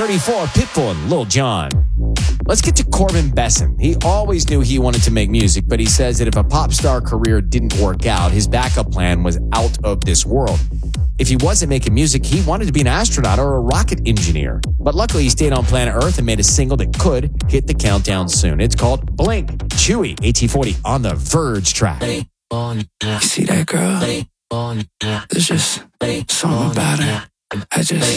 34, Pitbull and Lil Jon. Let's get to Corbin Besson. He always knew he wanted to make music, but he says that if a pop star career didn't work out, his backup plan was out of this world. If he wasn't making music, he wanted to be an astronaut or a rocket engineer. But luckily, he stayed on planet Earth and made a single that could hit the countdown soon. It's called Blink. Chewy, AT40 on the Verge track. You see that girl? There's just something about her. I just